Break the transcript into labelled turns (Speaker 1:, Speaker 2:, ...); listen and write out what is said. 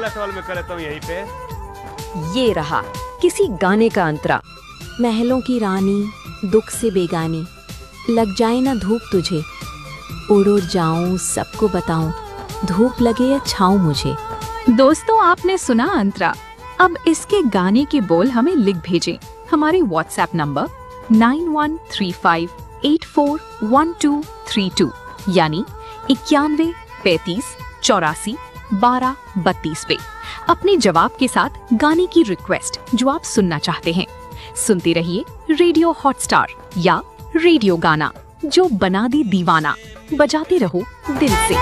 Speaker 1: अगला सवाल मैं कर लेता हूँ यहीं पे।
Speaker 2: ये रहा किसी गाने का अंतरा।
Speaker 3: महलों की रानी दुख से बेगानी, लग जाए ना धूप तुझे, उड़ उड़ जाऊं सबको बताऊं, धूप लगे या छाऊं मुझे।
Speaker 4: दोस्तों, आपने सुना अंतरा। अब इसके गाने के बोल हमें लिख भेजें हमारे व्हाट्सएप नंबर 9135841232 यानी 91 35 84 12 32 पे अपने जवाब के साथ गाने की रिक्वेस्ट जो आप सुनना चाहते हैं। सुनते रहिए रेडियो हॉटस्टार या रेडियो गाना, जो बना दी दीवाना। बजाते रहो दिल से।